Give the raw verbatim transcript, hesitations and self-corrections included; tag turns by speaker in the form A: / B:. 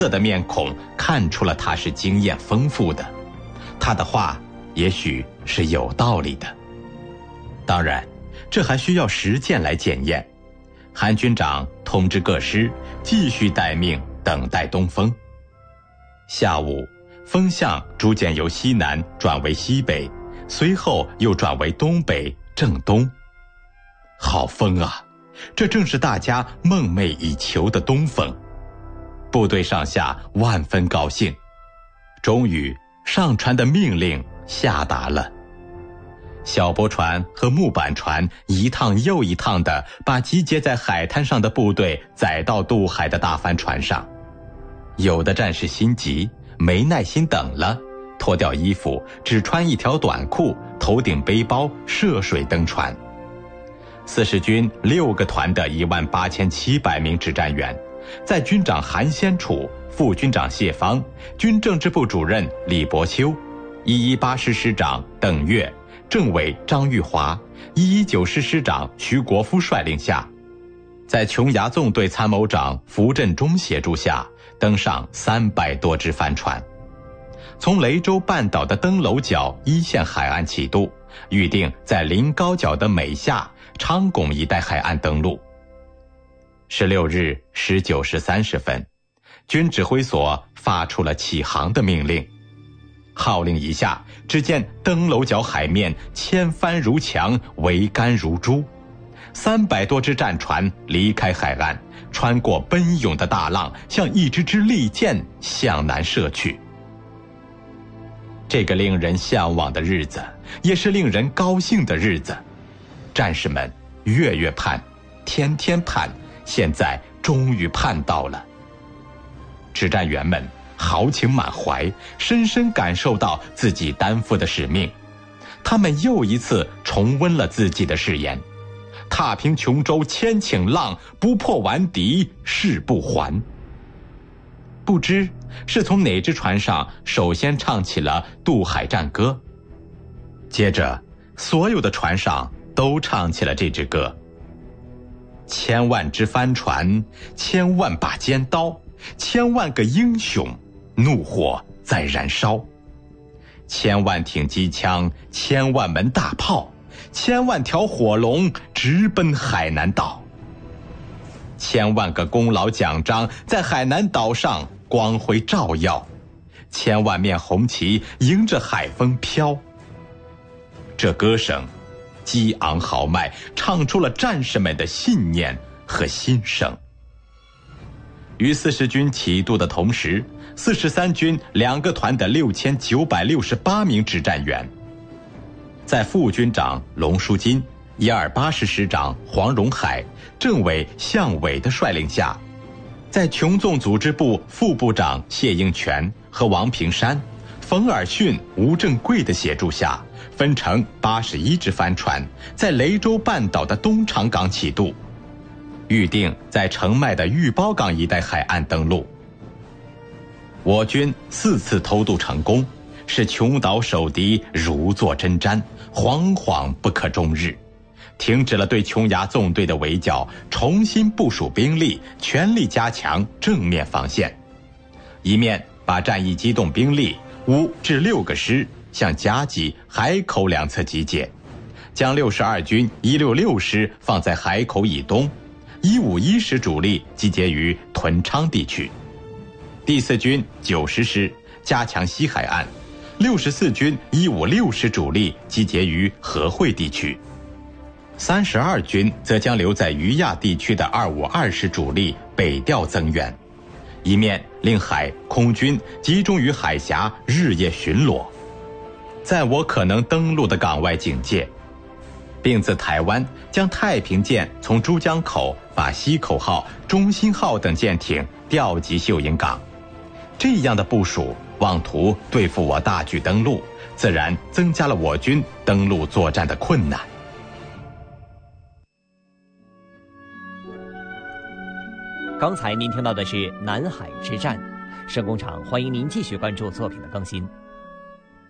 A: 色的面孔看出了他是经验丰富的，他的话也许是有道理的。当然，这还需要实践来检验。韩军长通知各师继续待命，等待东风。下午，风向逐渐由西南转为西北，随后又转为东北正东。好风啊，这正是大家梦寐以求的东风。部队上下万分高兴，终于上船的命令下达了。小驳船和木板船一趟又一趟地把集结在海滩上的部队载到渡海的大帆船上。有的战士心急，没耐心等了，脱掉衣服，只穿一条短裤，头顶背包，涉水登船。四十军六个团的一万八千七百名指战员，在军长韩先楚、副军长谢芳、军政治部主任李伯秋、一一八师师长邓岳、政委张玉华、一一九师师长徐国夫率领下，在琼崖纵队参谋长符振中协助下，登上三百多只帆船，从雷州半岛的登楼角一线海岸起渡，预定在临高角的美下、昌拱一带海岸登陆。十六日十九时三十分，军指挥所发出了起航的命令。号令一下，只见登楼角海面千帆如墙，桅杆如珠，三百多只战船离开海岸，穿过奔涌的大浪，像一支支利箭向南射去。这个令人向往的日子，也是令人高兴的日子。战士们月月盼，天天盼，现在终于盼到了。指战员们豪情满怀，深深感受到自己担负的使命。他们又一次重温了自己的誓言：踏平琼州千顷浪，不破顽敌誓不还。不知是从哪只船上首先唱起了渡海战歌，接着所有的船上都唱起了这支歌。千万只帆船，千万把尖刀，千万个英雄，怒火在燃烧。千万挺机枪，千万门大炮，千万条火龙直奔海南岛。千万个功劳奖章在海南岛上光辉照耀，千万面红旗迎着海风飘。这歌声激昂豪迈，唱出了战士们的信念和心声。与四十军起渡的同时，四十三军两个团的六千九百六十八名指战员，在副军长龙书金、一二八师师长黄荣海、政委向伟的率领下，在琼纵组织部副部长谢应全和王平山、冯尔逊、吴正贵的协助下，分成八十一只帆船，在雷州半岛的东长港起渡，预定在澄迈的玉包港一带海岸登陆。我军四次偷渡成功，使琼岛守敌如坐针毡，惶惶不可终日，停止了对琼崖纵队的围剿，重新部署兵力，全力加强正面防线。一面把战役机动兵力五至六个师向夹击海口两侧集结，将六十二军一六六师放在海口以东，一五一师主力集结于屯昌地区，第四军九十师加强西海岸，六十四军一五六师主力集结于和会地区，三十二军则将留在余亚地区的二五二师主力北调增援，一面令海空军集中于海峡日夜巡逻，在我可能登陆的港外警戒，并自台湾将太平舰从珠江口把西口号、中心号等舰艇调集秀营港。这样的部署妄图对付我大举登陆，自然增加了我军登陆作战的困难。
B: 刚才您听到的是南海之战，声工厂欢迎您继续关注作品的更新。